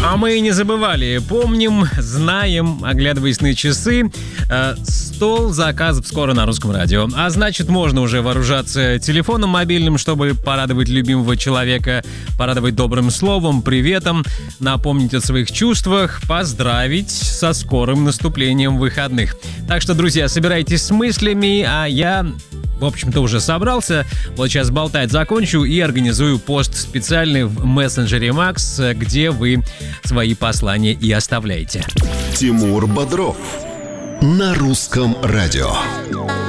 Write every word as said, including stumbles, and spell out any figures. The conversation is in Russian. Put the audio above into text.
А мы не забывали, помним, знаем, оглядываясь на часы, э, стол заказов скоро на Русском радио. А значит, можно уже вооружаться телефоном мобильным, чтобы порадовать любимого человека, порадовать добрым словом, приветом, напомнить о своих чувствах, поздравить со скорым наступлением выходных. Так что, друзья, собирайтесь с мыслями, а я... В общем-то, уже собрался. Вот сейчас болтать закончу и организую пост специальный в мессенджере Макс, где вы свои послания и оставляете. Тимур Бодров на Русском радио.